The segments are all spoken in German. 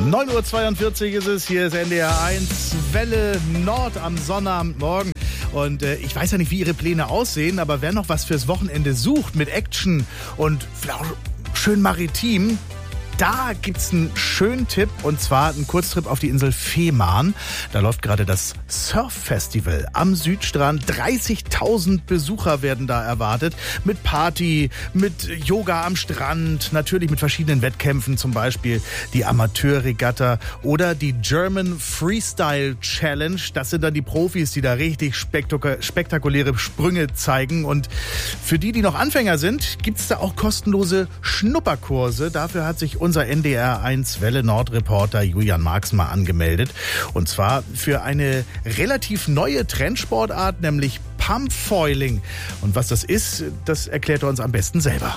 9:42 Uhr ist es, hier ist NDR 1 Welle Nord am Sonnabendmorgen. Und ich weiß ja nicht, wie Ihre Pläne aussehen, aber wer noch was fürs Wochenende sucht mit Action und schön maritim, da gibt's einen schönen Tipp, und zwar einen Kurztrip auf die Insel Fehmarn. Da läuft gerade das Surf-Festival am Südstrand. 30.000 Besucher werden da erwartet. Mit Party, mit Yoga am Strand, natürlich mit verschiedenen Wettkämpfen, zum Beispiel die Amateurregatta oder die German Freestyle Challenge. Das sind dann die Profis, die da richtig spektakuläre Sprünge zeigen. Und für die noch Anfänger sind, gibt's da auch kostenlose Schnupperkurse. Dafür hat sich unser NDR 1 Welle Nord Reporter Julian Marx mal angemeldet. Und zwar für eine relativ neue Trendsportart, nämlich Pumpfoiling. Und was das ist, das erklärt er uns am besten selber.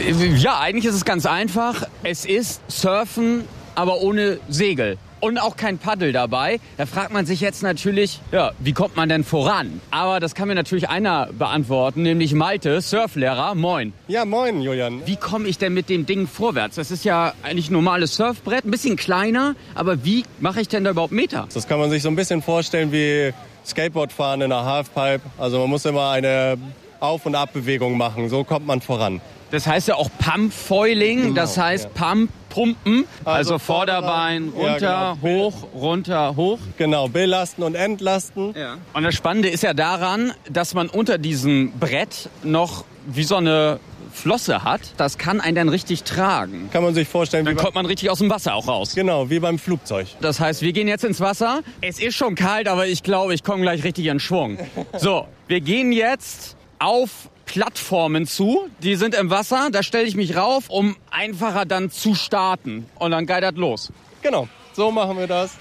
Ja, eigentlich ist es ganz einfach. Es ist Surfen, aber ohne Segel. Und auch kein Paddel dabei. Da fragt man sich jetzt natürlich, ja, wie kommt man denn voran? Aber das kann mir natürlich einer beantworten, nämlich Malte, Surflehrer. Moin. Ja, moin, Julian. Wie komme ich denn mit dem Ding vorwärts? Das ist ja eigentlich ein normales Surfbrett, ein bisschen kleiner. Aber wie mache ich denn da überhaupt Meter? Das kann man sich so ein bisschen vorstellen wie Skateboardfahren in einer Halfpipe. Also man muss immer eine Auf- und Abbewegung machen. So kommt man voran. Das heißt ja auch Pumpfoiling, genau, das heißt ja. Pumpen, also Vorderbein runter, ja, genau. Hoch, runter, hoch. Genau, belasten und entlasten. Ja. Und das Spannende ist ja daran, dass man unter diesem Brett noch wie so eine Flosse hat. Das kann einen dann richtig tragen. Kann man sich vorstellen. Dann kommt man richtig aus dem Wasser auch raus. Genau, wie beim Flugzeug. Das heißt, wir gehen jetzt ins Wasser. Es ist schon kalt, aber ich glaube, ich komme gleich richtig in Schwung. So, wir gehen jetzt auf Plattformen zu, die sind im Wasser, da stelle ich mich rauf, um einfacher dann zu starten. Und dann geitert los. Genau, so machen wir das.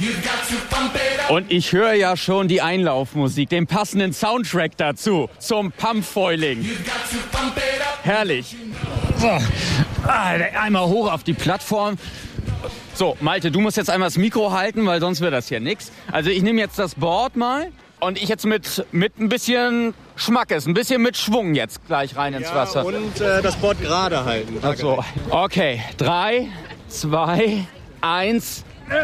Und ich höre ja schon die Einlaufmusik, den passenden Soundtrack dazu, zum Pumpfoiling. Herrlich. So, einmal hoch auf die Plattform. So, Malte, du musst jetzt einmal das Mikro halten, weil sonst wird das hier nichts. Also ich nehme jetzt das Board mal. Und ich jetzt mit ein bisschen Schmackes, ein bisschen mit Schwung jetzt gleich rein ins Wasser. Und das Board gerade halten. Ach so. Okay, 3, 2, 1.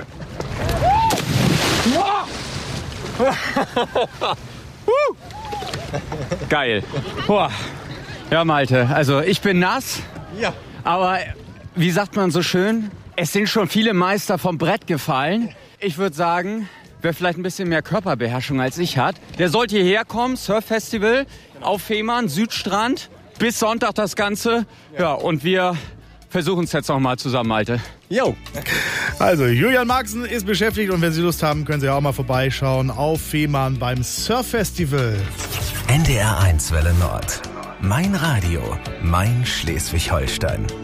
Geil. Ja, Malte, also ich bin nass. Ja. Aber wie sagt man so schön, es sind schon viele Meister vom Brett gefallen. Ich würde sagen, wer vielleicht ein bisschen mehr Körperbeherrschung als ich hat, der sollte hierher kommen, Surf-Festival auf Fehmarn, Südstrand, bis Sonntag das Ganze. Ja, und wir versuchen es jetzt noch mal zusammen, Malte. Jo. Also, Julian Marxen ist beschäftigt und wenn Sie Lust haben, können Sie auch mal vorbeischauen auf Fehmarn beim Surf-Festival. NDR 1 Welle Nord. Mein Radio, mein Schleswig-Holstein.